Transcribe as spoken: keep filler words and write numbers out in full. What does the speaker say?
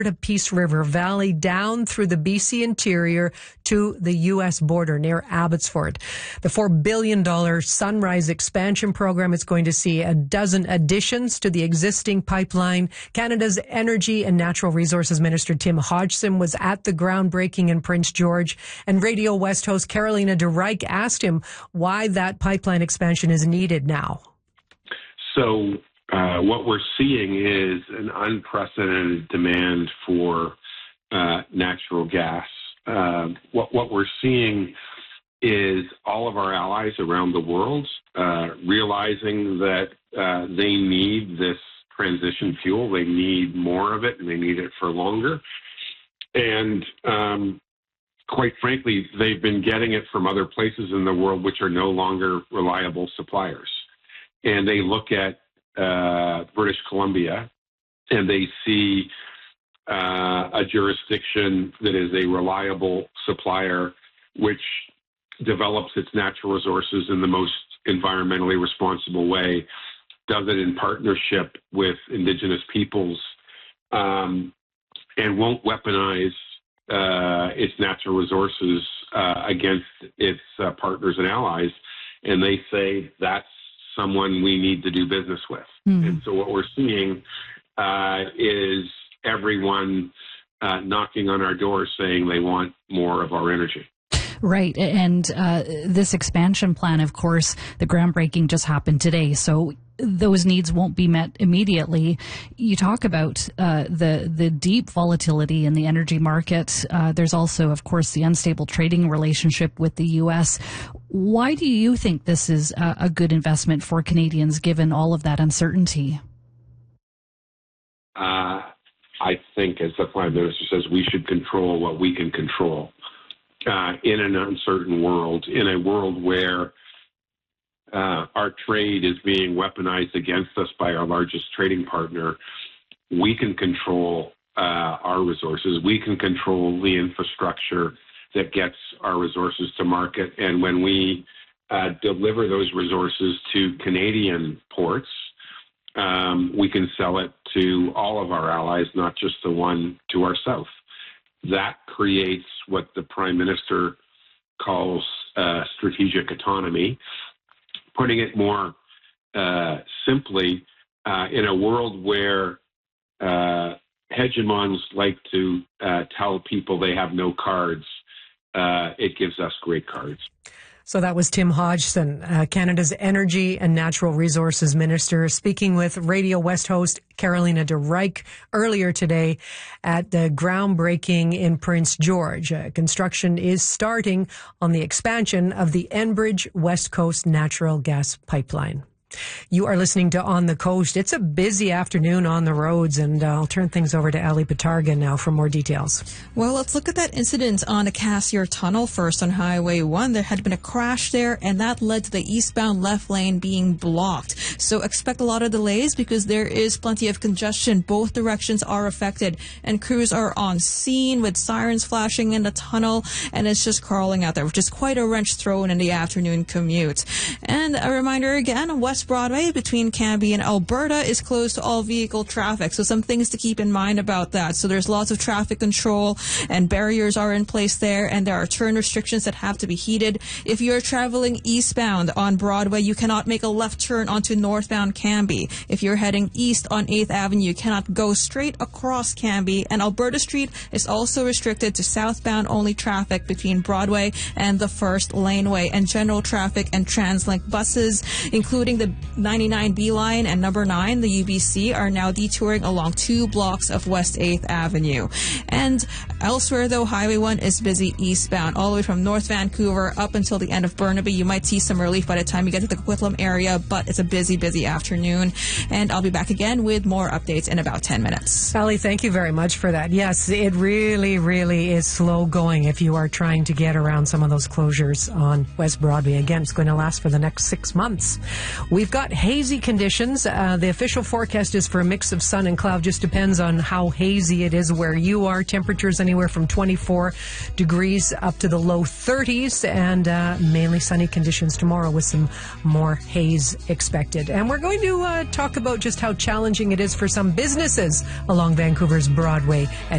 Peace River Valley down through the B C interior to the U S border near Abbotsford. The four billion dollars Sunrise expansion program is going to see a dozen additions to the existing pipeline. Canada's Energy and Natural Resources Minister Tim Hodgson was at the groundbreaking in Prince George, and Radio West host Carolina de Rijk asked him why that pipeline expansion is needed now. So Uh, what we're seeing is an unprecedented demand for uh, natural gas. Uh, what, what we're seeing is all of our allies around the world uh, realizing that uh, they need this transition fuel. They need more of it, and they need it for longer. And um, quite frankly, they've been getting it from other places in the world which are no longer reliable suppliers. And they look at Uh, British Columbia, and they see uh, a jurisdiction that is a reliable supplier, which develops its natural resources in the most environmentally responsible way, does it in partnership with Indigenous peoples, um, and won't weaponize uh, its natural resources uh, against its uh, partners and allies. And they say that's someone we need to do business with. Mm. And so what we're seeing uh, is everyone uh, knocking on our door saying they want more of our energy. Right. And uh, this expansion plan, of course, the groundbreaking just happened today. So those needs won't be met immediately. You talk about uh, the the deep volatility in the energy market. Uh, there's also, of course, the unstable trading relationship with the U S. Why do you think this is a, a good investment for Canadians, given all of that uncertainty? Uh, I think, as the Prime Minister says, we should control what we can control. Uh, in an uncertain world, in a world where uh, our trade is being weaponized against us by our largest trading partner, we can control uh, our resources. We can control the infrastructure that gets our resources to market. And when we uh, deliver those resources to Canadian ports, um, we can sell it to all of our allies, not just the one to our south. That creates what the Prime Minister calls uh, strategic autonomy. Putting it more uh, simply, uh, in a world where uh, hegemons like to uh, tell people they have no cards, uh, it gives us great cards. So that was Tim Hodgson, uh, Canada's Energy and Natural Resources Minister, speaking with Radio West host Carolina de Rijk earlier today at the groundbreaking in Prince George. Uh, construction is starting on the expansion of the Enbridge West Coast Natural Gas Pipeline. You are listening to On the Coast. It's a busy afternoon on the roads, and uh, I'll turn things over to Ali Batargan now for more details. Well, let's look at that incident on the Cassiar Tunnel first on Highway one. There had been a crash there, and that led to the eastbound left lane being blocked. So expect a lot of delays because there is plenty of congestion. Both directions are affected, and crews are on scene with sirens flashing in the tunnel, and it's just crawling out there, which is quite a wrench thrown in the afternoon commute. And a reminder again, West Broadway between Cambie and Alberta is closed to all vehicle traffic. So some things to keep in mind about that. So there's lots of traffic control and barriers are in place there, and there are turn restrictions that have to be heeded. If you're traveling eastbound on Broadway, you cannot make a left turn onto northbound Cambie. If you're heading east on eighth Avenue, you cannot go straight across Cambie. And Alberta Street is also restricted to southbound only traffic between Broadway and the first laneway. And general traffic and TransLink buses, including the ninety-nine B line and number nine, the U B C, are now detouring along two blocks of West eighth Avenue. And elsewhere, though, Highway one is busy eastbound, all the way from North Vancouver up until the end of Burnaby. You might see some relief by the time you get to the Coquitlam area, but it's a busy, busy afternoon. And I'll be back again with more updates in about ten minutes. Sally, thank you very much for that. Yes, it really, really is slow going if you are trying to get around some of those closures on West Broadway. Again, it's going to last for the next six months. We've got hazy conditions. Uh, the official forecast is for a mix of sun and cloud. Just depends on how hazy it is where you are. Temperatures anywhere from twenty-four degrees up to the low thirties, and uh, mainly sunny conditions tomorrow with some more haze expected. And we're going to uh, talk about just how challenging it is for some businesses along Vancouver's Broadway at